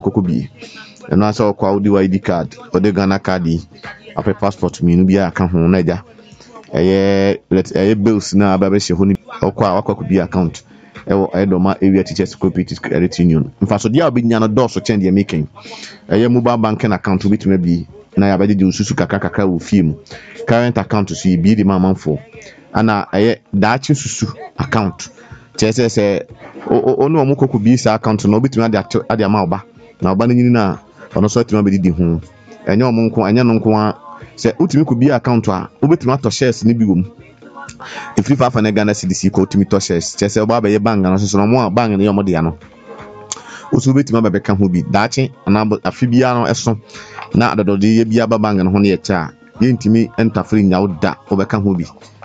koko bi eno asa okwa odi ID card odi Ghana card ape passport mi no bi aka ho na ja bills na aba she ho ni okwa bi account edoma area teachers cooperative credit union mfaso dia obinya no do so chen de making mobile banking account bituma bi na ya bade de ususu kakaka wo fie current account so bi di mamanfo ana daachi susu account chese onu omukoko bi sa account no bituma ade ama oba na oba nyini na ono so tuma be di ho enye omunko anya no nko se utumi ko bi account a obetuma to shares ni bi wom if you have an Ghana CDC ko utumi to shares chese oba be bank na so no mo bank na yo mo de ya no osu betuma be ka ho bi daachi na afibia no eso na adodode ye bia ba bank no ho ne ye cha ye ntimi enter free nyawo da obeka ho bi